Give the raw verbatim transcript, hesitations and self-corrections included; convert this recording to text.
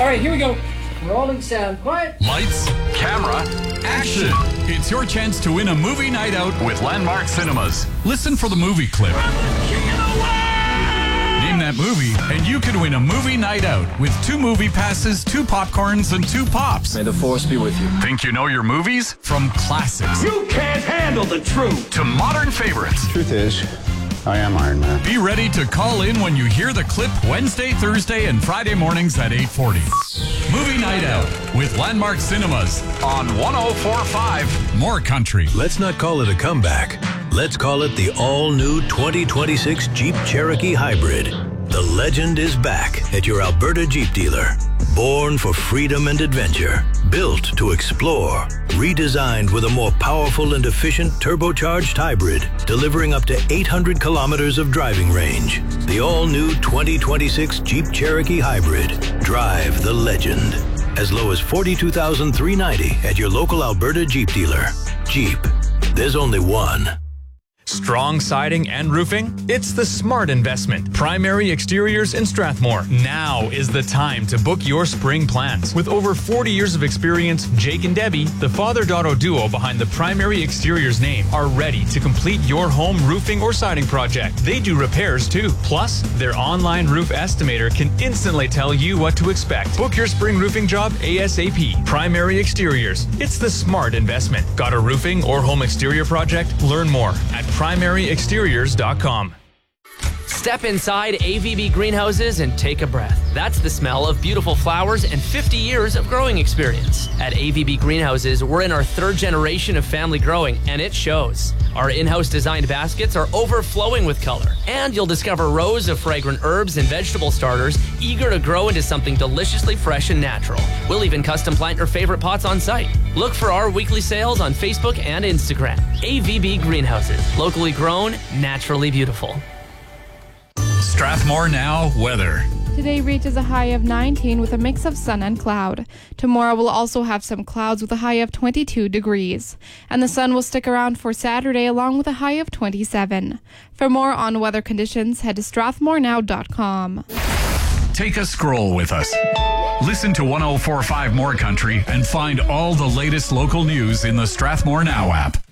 right, here we go. Rolling sound. Quiet. Lights, camera, action. It's your chance to win a movie night out with Landmark Cinemas. Listen for the movie clip. Name that movie, and you can win a movie night out with two movie passes, two popcorns, and two pops. May the force be with you. Think you know your movies? From classics. You can't handle the truth. To modern favorites. Truth is, I am Iron Man. Be ready to call in when you hear the clip Wednesday, Thursday, and Friday mornings at eight forty. Movie Night Out with Landmark Cinemas on one oh four point five More Country. Let's not call it a comeback. Let's call it the all-new twenty twenty-six Jeep Cherokee Hybrid. The legend is back at your Alberta Jeep dealer. Born for freedom and adventure, built to explore, redesigned with a more powerful and efficient turbocharged hybrid, delivering up to eight hundred kilometers of driving range. The all-new twenty twenty-six Jeep Cherokee Hybrid. Drive the legend. As low as forty-two thousand three hundred ninety dollars at your local Alberta Jeep dealer. Jeep. There's only one. Strong siding and roofing? It's the smart investment. Primary Exteriors in Strathmore. Now is the time to book your spring plans. With over forty years of experience, Jake and Debbie, the father-daughter duo behind the Primary Exteriors name, are ready to complete your home roofing or siding project. They do repairs too. Plus, their online roof estimator can instantly tell you what to expect. Book your spring roofing job ASAP. Primary Exteriors. It's the smart investment. Got a roofing or home exterior project? Learn more at primary exteriors dot com. Step inside A V B Greenhouses and take a breath. That's the smell of beautiful flowers and fifty years of growing experience. At A V B Greenhouses, we're in our third generation of family growing, and it shows. Our in-house designed baskets are overflowing with color, and you'll discover rows of fragrant herbs and vegetable starters eager to grow into something deliciously fresh and natural. We'll even custom plant your favorite pots on site. Look for our weekly sales on Facebook and Instagram. A V B Greenhouses, locally grown, naturally beautiful. Strathmore Now weather. Today reaches a high of nineteen with a mix of sun and cloud. Tomorrow we'll also have some clouds with a high of twenty-two degrees. And the sun will stick around for Saturday along with a high of twenty-seven. For more on weather conditions, head to strathmore now dot com. Take a scroll with us. Listen to one oh four point five More Country and find all the latest local news in the Strathmore Now app.